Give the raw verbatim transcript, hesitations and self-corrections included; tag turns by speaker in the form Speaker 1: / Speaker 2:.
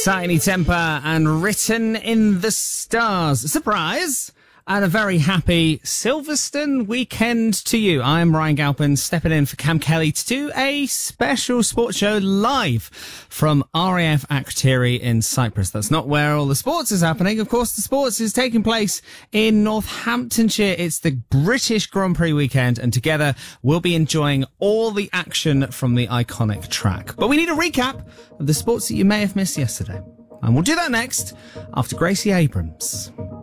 Speaker 1: Tiny Temper and Written in the Stars. Surprise! And a very happy Silverstone weekend to you. I'm Ryan Galpin, stepping in for Cam Kelly to do a special sports show live from R A F Akrotiri in Cyprus. That's not where all the sports is happening. Of course, the sports is taking place in Northamptonshire. It's the British Grand Prix weekend, and together we'll be enjoying all the action from the iconic track. But we need a recap of the sports that you may have missed yesterday. And we'll do that next after Gracie Abrams.